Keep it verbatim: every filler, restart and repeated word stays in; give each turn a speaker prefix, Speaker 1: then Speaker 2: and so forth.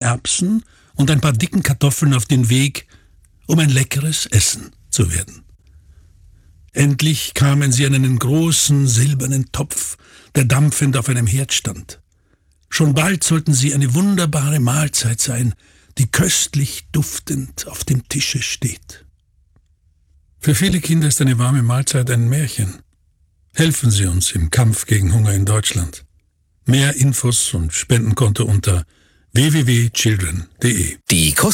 Speaker 1: Erbsen und ein paar dicken Kartoffeln auf den Weg, um ein leckeres Essen zu werden. Endlich kamen sie an einen großen silbernen Topf, der dampfend auf einem Herd stand. Schon bald sollten sie eine wunderbare Mahlzeit sein, die köstlich duftend auf dem Tische steht. Für viele Kinder ist eine warme Mahlzeit ein Märchen. Helfen Sie uns im Kampf gegen Hunger in Deutschland. Mehr Infos und Spendenkonto unter w w w punkt children punkt d e.
Speaker 2: Die